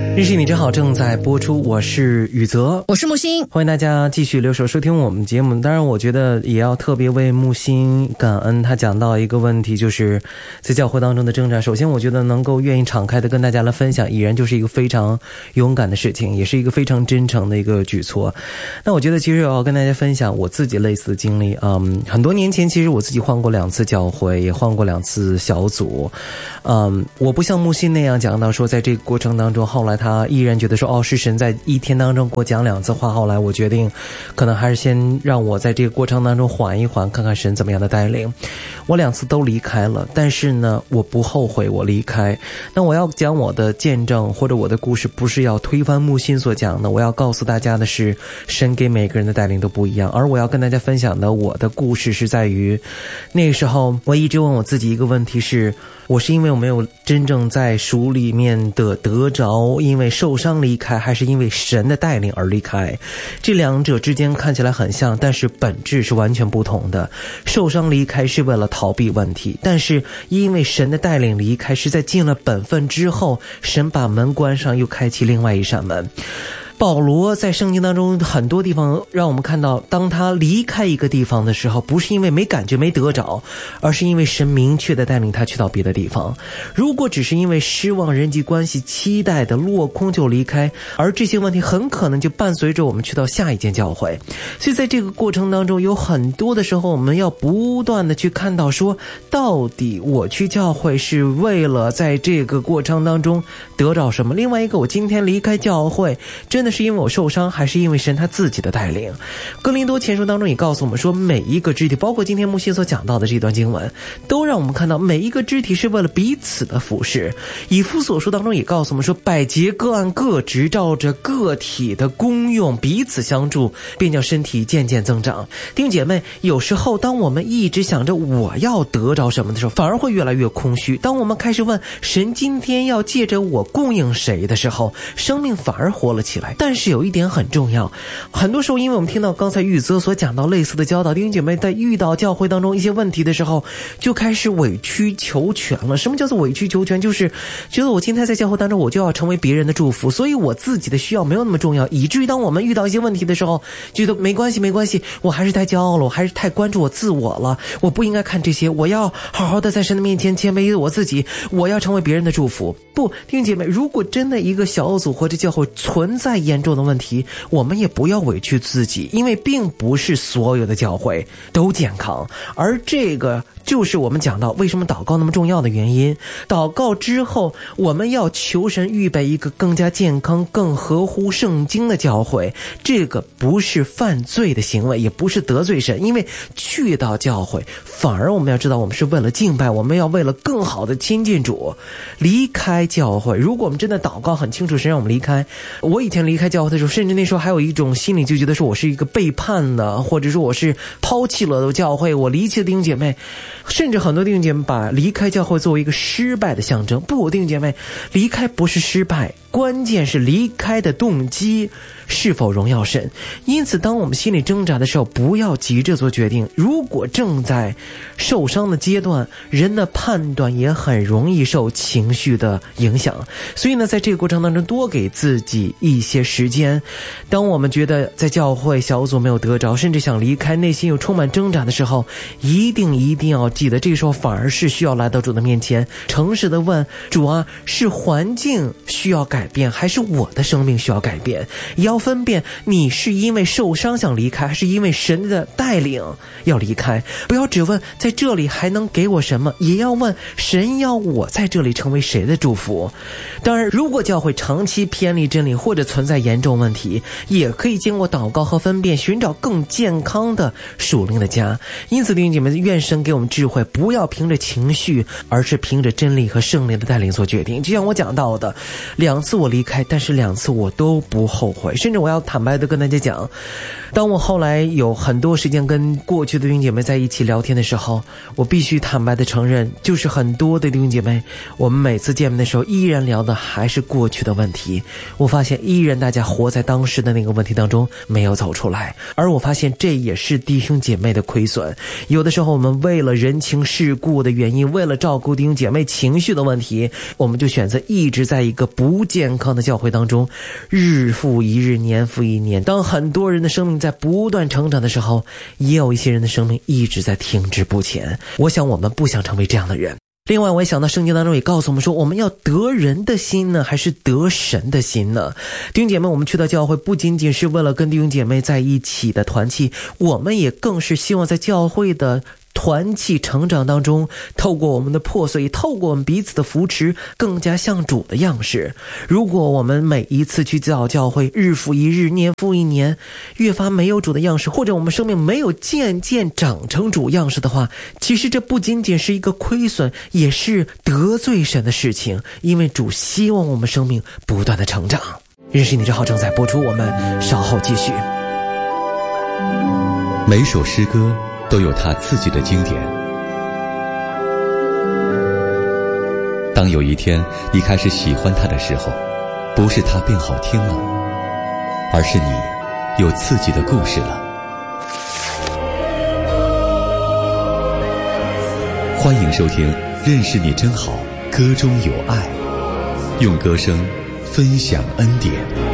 认识你真好正在播出，我是宇泽， 我是木星， 欢迎大家继续留守收听我们节目。当然我觉得也要特别为木星感恩，他讲到一个问题，就是在教会当中的挣扎。首先我觉得能够愿意敞开的跟大家来分享，已然就是一个非常勇敢的事情，也是一个非常真诚的一个举措。那我觉得其实我要跟大家分享我自己类似的经历。很多年前其实我自己换过2次教会，也换过2次小组。我不像木星那样讲到说在这个过程当中，后来他依然觉得说是神在一天当中给我讲2次话，后来我决定可能还是先让我在这个过程当中缓一缓，看看神怎么样的带领。我2次都离开了，但是呢我不后悔我离开。那我要讲我的见证或者我的故事，不是要推翻木星所讲的，我要告诉大家的是神给每个人的带领都不一样。而我要跟大家分享的我的故事是在于那个时候我一直问我自己一个问题，是我是因为我没有真正在属里面的得着，因为受伤离开，还是因为神的带领而离开？这两者之间看起来很像，但是本质是完全不同的。受伤离开是为了逃避问题，但是因为神的带领离开是在尽了本分之后，神把门关上又开启另外一扇门。保罗在圣经当中很多地方让我们看到，当他离开一个地方的时候，不是因为没感觉没得着，而是因为神明确的带领他去到别的地方。如果只是因为失望人际关系期待的落空就离开，而这些问题很可能就伴随着我们去到下一间教会。所以在这个过程当中有很多的时候，我们要不断的去看到说，到底我去教会是为了在这个过程当中得着什么。另外一个，我今天离开教会真的是因为我受伤，还是因为神他自己的带领？哥林多前书当中也告诉我们说，每一个肢体，包括今天木星所讲到的这段经文，都让我们看到每一个肢体是为了彼此的服侍。以弗所书当中也告诉我们说，百节各按各职，照着个体的功用彼此相助，便叫身体渐渐增长。弟兄姐妹，有时候当我们一直想着我要得着什么的时候，反而会越来越空虚。当我们开始问神今天要借着我供应谁的时候，生命反而活了起来。但是有一点很重要，很多时候因为我们听到刚才玉泽所讲到类似的教导，弟兄姐妹在遇到教会当中一些问题的时候，就开始委曲求全了。什么叫做委曲求全？就是觉得我今天在教会当中我就要成为别人的祝福，所以我自己的需要没有那么重要，以至于当我们遇到一些问题的时候，觉得没关系，我还是太骄傲了，我还是太关注我自我了，我不应该看这些，我要好好的在神的面前谦卑我自己，我要成为别人的祝福。不，弟兄姐妹，如果真的一个小组或者教会存在严重的问题，我们也不要委屈自己，因为并不是所有的教会都健康，而这个就是我们讲到为什么祷告那么重要的原因。祷告之后，我们要求神预备一个更加健康更合乎圣经的教会。这个不是犯罪的行为，也不是得罪神，因为去到教会反而我们要知道我们是为了敬拜，我们要为了更好的亲近主。离开教会，如果我们真的祷告很清楚神让我们离开，我以前离开教会的时候，甚至那时候还有一种心理，就觉得说我是一个背叛的，或者说我是抛弃了的教会，我离弃了弟兄姐妹。甚至很多弟兄姐妹把离开教会作为一个失败的象征。不，弟兄姐妹，离开不是失败，关键是离开的动机是否荣耀神。因此当我们心里挣扎的时候，不要急着做决定。如果正在受伤的阶段，人的判断也很容易受情绪的影响。所以呢，在这个过程当中多给自己一些时间。当我们觉得在教会小组没有得着，甚至想离开，内心又充满挣扎的时候，一定要记得，这个时候反而是需要来到主的面前，诚实的问主啊，是环境需要改变，还是我的生命需要改变？也要分辨你是因为受伤想离开，还是因为神的带领要离开。不要只问在这里还能给我什么，也要问神要我在这里成为谁的祝福。当然，如果教会长期偏离真理或者存在严重问题，也可以经过祷告和分辨，寻找更健康的属灵的家。因此弟兄姐妹，愿神给我们智慧，不要凭着情绪，而是凭着真理和圣灵的带领做决定。就像我讲到的，2次我离开，但是2次我都不后悔。甚至我要坦白的跟大家讲，当我后来有很多时间跟过去的弟兄姐妹在一起聊天的时候，我必须坦白的承认，就是很多的弟兄姐妹，我们每次见面的时候依然聊的还是过去的问题。我发现依然大家活在当时的那个问题当中，没有走出来。而我发现这也是弟兄姐妹的亏损。有的时候我们为了人情世故的原因，为了照顾弟兄姐妹情绪的问题，我们就选择一直在一个不健康的教会当中，日复一日，年复一年。当很多人的生命在不断成长的时候，也有一些人的生命一直在停滞不前。我想我们不想成为这样的人。另外我也想到圣经当中也告诉我们说，我们要得人的心呢，还是得神的心呢？弟兄姐妹，我们去到教会不仅仅是为了跟弟兄姐妹在一起的团契，我们也更是希望在教会的团契成长当中，透过我们的破碎，透过我们彼此的扶持，更加像主的样式。如果我们每一次去教会，日复一日，年复一年，越发没有主的样式，或者我们生命没有渐渐长成主样式的话，其实这不仅仅是一个亏损，也是得罪神的事情。因为主希望我们生命不断的成长。认识你这号正在播出，我们稍后继续。 每首诗歌都有它自己的经典。当有一天你开始喜欢它的时候，不是它变好听了，而是你有自己的故事了。欢迎收听《认识你真好》，歌中有爱，用歌声分享恩典。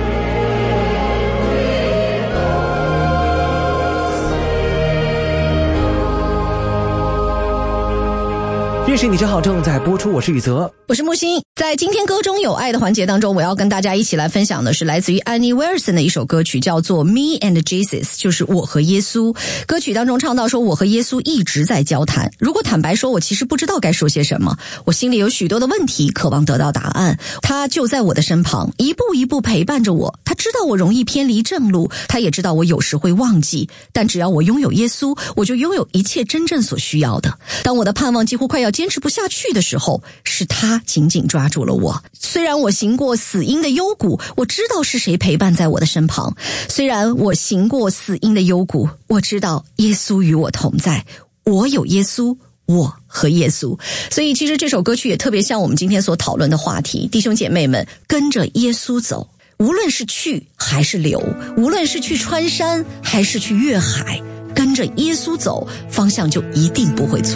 认识你真好正在播出，我是宇泽， 我是木星。在今天歌中有爱的环节当中，我要跟大家一起来分享的是来自于 Annie Wilson 的一首歌曲，叫做 Me and Jesus， 就是我和耶稣。歌曲当中唱到说，我和耶稣一直在交谈，如果坦白说，我其实不知道该说些什么，我心里有许多的问题，渴望得到答案。他就在我的身旁，一步一步陪伴着我，他知道我容易偏离正路，他也知道我有时会忘记，但只要我拥有耶稣，我就拥有一切真正所需要的。当我的盼望几乎快要坚持不下去的时候，是他紧紧抓住了我。虽然我行过死荫的幽谷，我知道是谁陪伴在我的身旁。虽然我行过死荫的幽谷，我知道耶稣与我同在。我有耶稣，我和耶稣。所以其实这首歌曲也特别像我们今天所讨论的话题，弟兄姐妹们，跟着耶稣走，无论是去还是留，无论是去穿山还是去越海，跟着耶稣走，方向就一定不会错。